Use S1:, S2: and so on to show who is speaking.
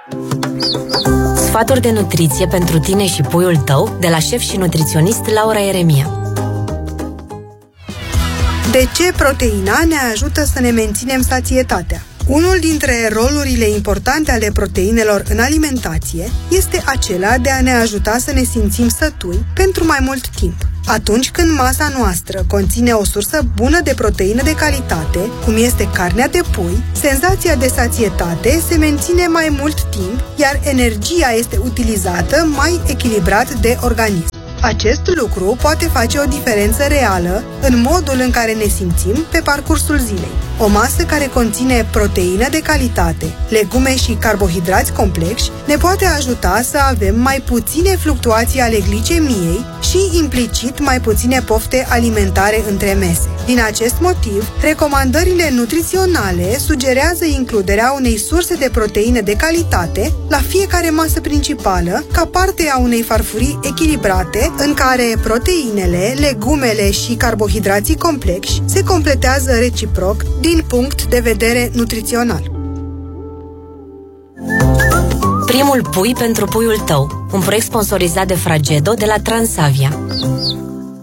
S1: Sfaturi de nutriție pentru tine și puiul tău de la șef și nutriționist Laura Ieremia.
S2: De ce proteina ne ajută să ne menținem satietatea? Unul dintre rolurile importante ale proteinelor în alimentație este acela de a ne ajuta să ne simțim sătui pentru mai mult timp. Atunci când masa noastră conține o sursă bună de proteină de calitate, cum este carnea de pui, senzația de satietate se menține mai mult timp, iar energia este utilizată mai echilibrat de organism. Acest lucru poate face o diferență reală în modul în care ne simțim pe parcursul zilei. O masă care conține proteină de calitate, legume și carbohidrați complexi ne poate ajuta să avem mai puține fluctuații ale glicemiei și implicit mai puține pofte alimentare între mese. Din acest motiv, recomandările nutriționale sugerează includerea unei surse de proteină de calitate la fiecare masă principală, ca parte a unei farfurii echilibrate în care proteinele, legumele și carbohidrații complexi se completează reciproc din punct de vedere nutrițional.
S1: Primul pui pentru puiul tău, un proiect sponsorizat de Fragedo de la Transavia.